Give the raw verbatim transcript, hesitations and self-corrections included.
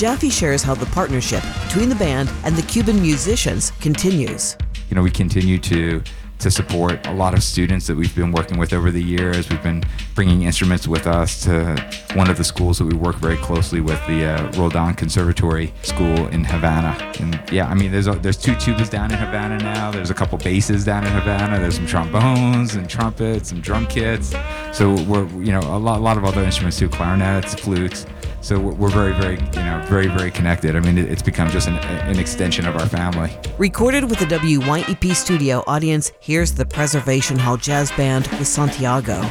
Jaffe shares how the partnership between the band and the Cuban musicians continues. You know, we continue to to support a lot of students that we've been working with over the years. We've been bringing instruments with us to one of the schools that we work very closely with, the uh, Roldan Conservatory School in Havana. And yeah, I mean, there's a, there's two tubas down in Havana now. There's a couple basses down in Havana. There's some trombones and trumpets and drum kits. So we're, you know, a lot, a lot of other instruments too, clarinets, flutes. So we're very, very, you know, very, very connected. I mean, it's become just an, an extension of our family. Recorded with the W Y E P studio audience, here's the Preservation Hall Jazz Band with Santiago.